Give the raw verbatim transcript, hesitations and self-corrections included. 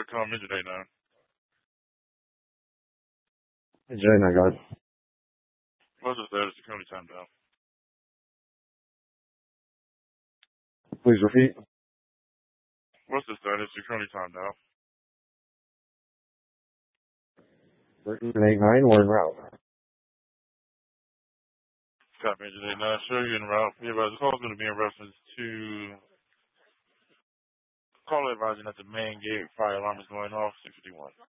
dot com, engine eight nine. Engine eight nine, got it. What's the status? You're currently timed out. Please repeat. What's the status? You're currently timed out. For engine eight nine, we're en route. Copy, engine eight nine. Sure, you're en route. Yeah, but the call is going to be in reference to call advising that the main gate fire alarm is going off, six fifty-one.